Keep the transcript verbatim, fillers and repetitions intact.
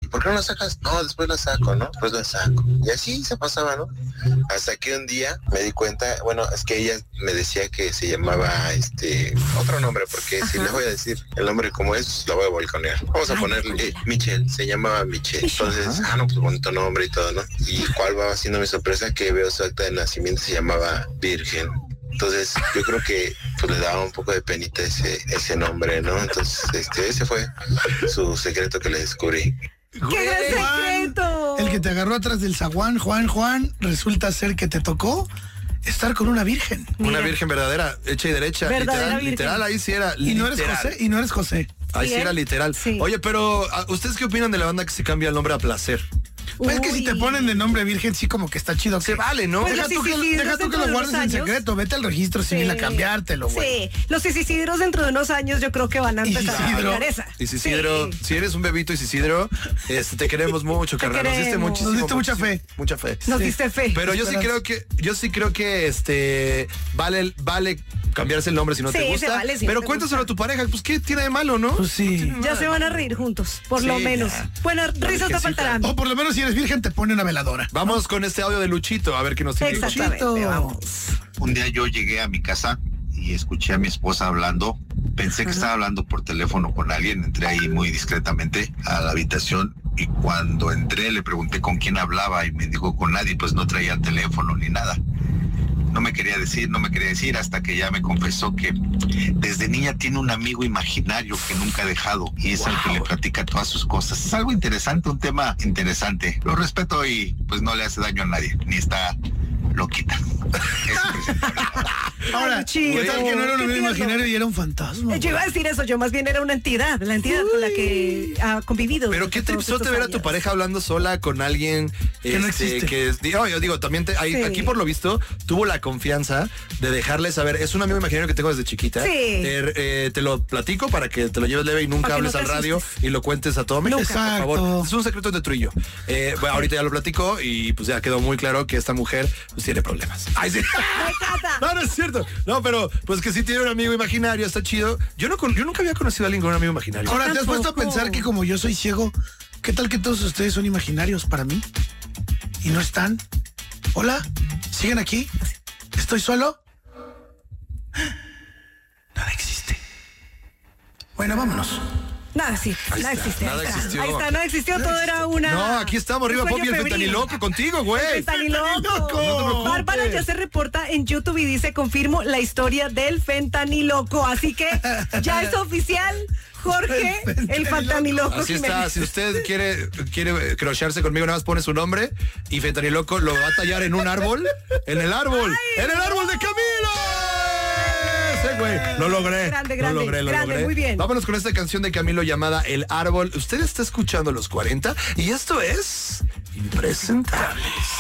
¿por qué no la sacas? No, después la saco, ¿no? Pues la saco. Y así se pasaba, ¿no? Hasta que un día me di cuenta, bueno, es que ella me decía que se llamaba, este, otro nombre, porque Ajá. si le voy a decir el nombre como es, la voy a balconear. Vamos a Ay, ponerle eh, Michelle, se llamaba Michelle. Entonces, Ajá. ah, no, pues bonito nombre y todo, ¿no? Y cuál va siendo mi sorpresa, que veo su acta de nacimiento, se llamaba Virgen. Entonces, yo creo que pues, le daba un poco de penita ese, ese nombre, ¿no? Entonces, este, ese fue su secreto que le descubrí. ¡Qué gran secreto! El que te agarró atrás del zaguán, Juan, Juan, resulta ser que te tocó estar con una virgen. Mira. Una virgen verdadera, hecha y derecha. Verdadera literal, literal, ahí sí era y literal. No eres José, y no eres José. Ahí sí, sí era literal. Sí. Oye, pero, ¿ustedes qué opinan de la banda que se cambia el nombre a Placer? Pues es que si te ponen de nombre virgen, sí como que está chido. Se vale, ¿no? Pues deja tú que, sí, deja tú que lo guardes en secreto. Vete al registro civil sí. a cambiártelo, güey. Sí, los Isisidros dentro de unos años yo creo que van a empezar Isidro. a cambiar esa. Isisidro, sí. si eres un bebito Isisidro, este, te queremos mucho, carnal. Nos diste muchísimo. Nos diste mucha fe. Mucha fe. Nos sí. diste fe. Pero yo sí creo que, yo sí creo que este vale, vale cambiarse el nombre si no sí, te gusta. Vale, si pero no cuéntaselo gusta. a tu pareja, pues qué tiene de malo, ¿no? Pues sí. Ya se van a reír juntos, por sí, lo menos. Ya. Bueno, risas no faltarán. O por lo menos si eres virgen te pone una veladora. Vamos con este audio de Luchito, a ver qué nos dice Luchito. Vamos. Un día yo llegué a mi casa y escuché a mi esposa hablando. Pensé que estaba hablando por teléfono con alguien. Entré ahí muy discretamente a la habitación y cuando entré le pregunté con quién hablaba y me dijo con nadie, pues no traía el teléfono ni nada. No me quería decir, no me quería decir hasta que ya me confesó que desde niña tiene un amigo imaginario que nunca ha dejado y es wow. el que le platica todas sus cosas. Es algo interesante, un tema interesante. Lo respeto y pues no le hace daño a nadie, ni está loquita. Ahora, ¿qué tal que no era un amigo imaginario y era un fantasma? Yo iba a decir eso, yo más bien era una entidad, la entidad Uy. con la que ha convivido. Pero qué tripsote ver a tu pareja hablando sola con alguien que este, no existe. Que digo, yo digo, también te, hay, sí. aquí por lo visto tuvo la confianza de dejarle saber, es un amigo imaginario que tengo desde chiquita. Sí. Te, eh, te lo platico para que te lo lleves leve y nunca para hables no al radio asustes. Y lo cuentes a todo México. Exacto. Por favor. Es un secreto entre tú y yo. Eh, bueno, ahorita ya lo platico y pues ya quedó muy claro que esta mujer pues tiene problemas. Ay, sí. No, no es cierto. No, pero pues que sí tiene un amigo imaginario, está chido. Yo no yo nunca había conocido a alguien con un amigo imaginario. Ahora, ¿te has puesto a pensar que como yo soy ciego, qué tal que todos ustedes son imaginarios para mí? ¿Y no están? ¿Hola? ¿Siguen aquí? ¿Estoy solo? Nada existe. Bueno, vámonos. Nada, sí, ahí nada está, existe. Nada ahí, está. existió. ahí está, no existió, todo era una. No, aquí estamos, arriba, Poppy, el fentaniloco contigo, güey. El fentaniloco. No Bárbara ya se reporta en YouTube y dice, confirmo la historia del fentaniloco. Así que ya es oficial. Jorge, el fentaniloco. Así está, si usted quiere quiere crocharse conmigo, nada más pone su nombre y fentaniloco lo va a tallar en un árbol, en el árbol, Ay, en el árbol de Camilo. Ese güey, lo logré. Grande, grande, lo logré, lo grande, logré. Muy bien. Vámonos con esta canción de Camilo llamada El Árbol. Usted está escuchando Los cuarenta y esto es Impresentables.